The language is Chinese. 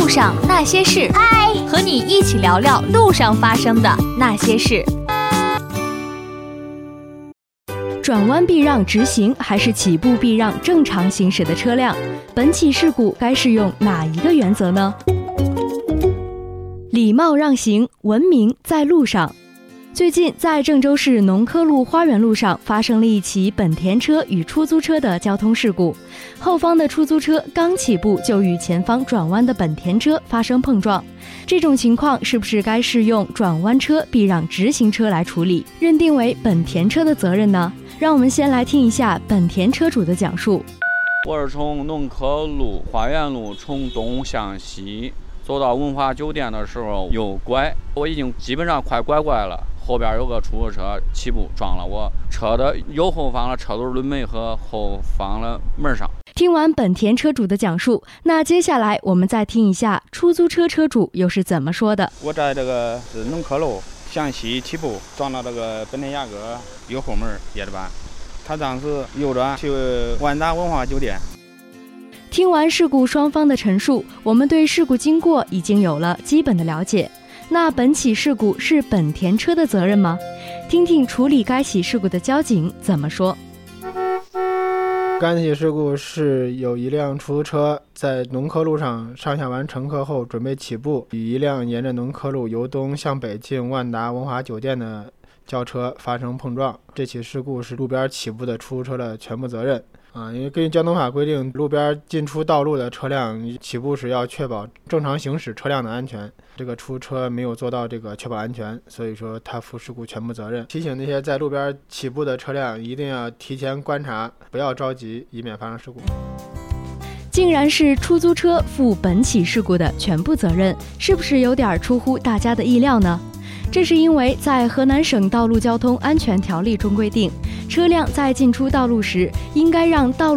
上那些事， 嗨， 和你一起聊聊路上发生的那些事。转弯避让直行还是起步避让正常行驶的车辆？本起事故该适用哪一个原则呢？礼貌让行，文明在路上。最近在郑州市农科路花园路上发生了一起本田车与出租车的交通事故，后方的出租车刚起步就与前方转弯的本田车发生碰撞，这种情况是不是该适用转弯车避让直行车来处理，认定为本田车的责任呢？让我们先来听一下本田车主的讲述。 我是从农科路花园路从东向西走到文华酒店的时候右拐，我已经基本上快拐了，后边有个出租车起步撞了我车的右后方的车头轮眉和后方的门上。 听完本田车主的讲述，那接下来我们再听一下出租车车主又是怎么说的。 我在这个是农科路向西起步，撞到这个本田雅阁右后门叶子板，他当时右转去万达文华酒店。 听完事故双方的陈述，我们对事故经过已经有了基本的了解。那本起事故是本田车的责任吗？听听处理该起事故的交警怎么说。 该起事故是有一辆出租车在农科路上上下完乘客后准备起步，与一辆沿着农科路由东向北进万达文华酒店的轿车发生碰撞。这起事故是路边起步的出租车的全部责任。因为根据交通法规定，路边进出道路的车辆起步时要确保正常行驶车辆的安全，这个出租车没有做到这个确保安全，所以说他负事故全部责任。提醒那些在路边起步的车辆一定要提前观察，不要着急，以免发生事故。 竟然是出租车负本起事故的全部责任，是不是有点出乎大家的意料呢？这是因为在河南省道路交通安全条例中规定，车辆在进出道路时应该让道路